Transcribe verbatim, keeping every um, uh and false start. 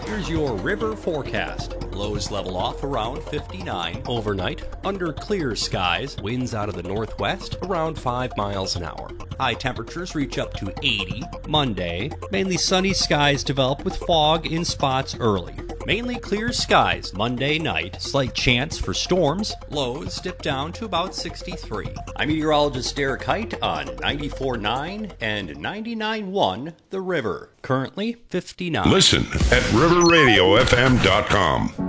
Here's your river forecast. Lows level off around fifty-nine overnight. Under clear skies, winds out of the northwest around five miles an hour. High temperatures reach up to eighty. Monday, mainly sunny skies develop with fog in spots early. Mainly clear skies Monday night. Slight chance for storms. Lows dip down to about sixty-three. I'm meteorologist Derek Height on ninety-four point nine and ninety-nine point one The River. Currently fifty-nine. Listen at river radio f m dot com.